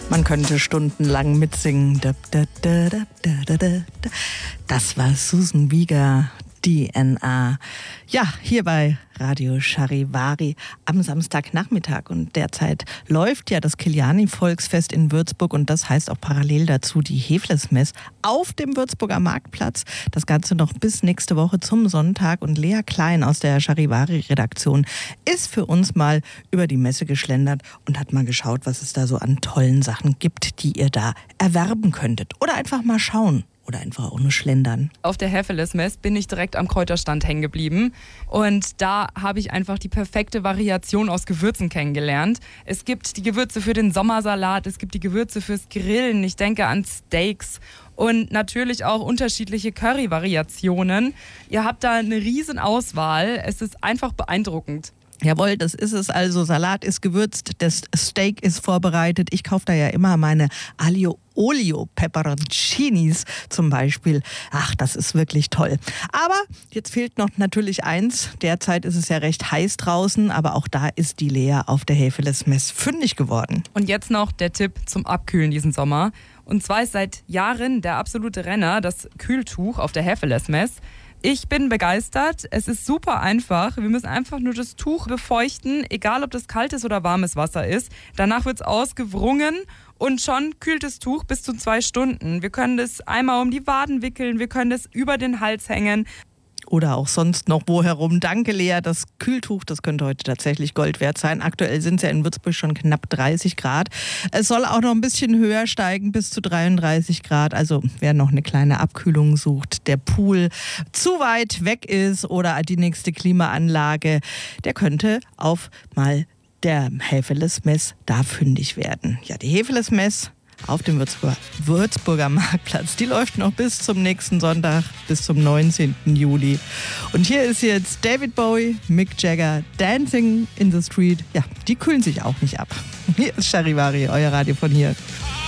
Man könnte stundenlang mitsingen. Das war Susan Vega, DNA. Ja, hier bei Radio Charivari am Samstagnachmittag. Und derzeit läuft ja das Kiliani-Volksfest in Würzburg und das heißt auch parallel dazu die Heflesmess auf dem Würzburger Marktplatz. Das Ganze noch bis nächste Woche zum Sonntag. Und Lea Klein aus der Charivari-Redaktion ist für uns mal über die Messe geschlendert und hat mal geschaut, was es da so an tollen Sachen gibt, die ihr da erwerben könntet. Oder einfach mal schauen. Oder einfach auch nur schlendern. Auf der Heflesmess bin ich direkt am Kräuterstand hängen geblieben. Und da habe ich einfach die perfekte Variation aus Gewürzen kennengelernt. Es gibt die Gewürze für den Sommersalat, es gibt die Gewürze fürs Grillen. Ich denke an Steaks und natürlich auch unterschiedliche Curry-Variationen. Ihr habt da eine riesen Auswahl. Es ist einfach beeindruckend. Jawohl, das ist es also. Salat ist gewürzt, das Steak ist vorbereitet. Ich kaufe da ja immer meine Aglio Olio Peperoncinis zum Beispiel. Ach, das ist wirklich toll. Aber jetzt fehlt noch natürlich eins. Derzeit ist es ja recht heiß draußen, aber auch da ist die Lea auf der Heflesmess fündig geworden. Und jetzt noch der Tipp zum Abkühlen diesen Sommer. Und zwar ist seit Jahren der absolute Renner das Kühltuch auf der Heflesmess. Ich bin begeistert. Es ist super einfach. Wir müssen einfach nur das Tuch befeuchten, egal ob das kaltes oder warmes Wasser ist. Danach wird es ausgewrungen und schon kühlt das Tuch bis zu 2 Stunden. Wir können das einmal um die Waden wickeln, wir können das über den Hals hängen. Oder auch sonst noch wo herum. Danke, Lea. Das Kühltuch, das könnte heute tatsächlich Gold wert sein. Aktuell sind es ja in Würzburg schon knapp 30 Grad. Es soll auch noch ein bisschen höher steigen, bis zu 33 Grad. Also wer noch eine kleine Abkühlung sucht, der Pool zu weit weg ist oder die nächste Klimaanlage, der könnte auf mal der Heflesmess da fündig werden. Ja, die Heflesmess auf dem Würzburger Marktplatz. Die läuft noch bis zum nächsten Sonntag, bis zum 19. Juli. Und hier ist jetzt David Bowie, Mick Jagger, Dancing in the Street. Ja, die kühlen sich auch nicht ab. Hier ist Charivari, euer Radio von hier.